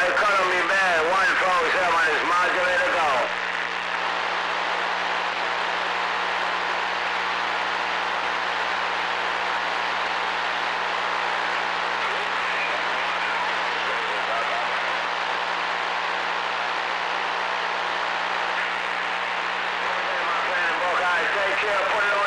Economy Band 147 is modulated to go. Take care, put it on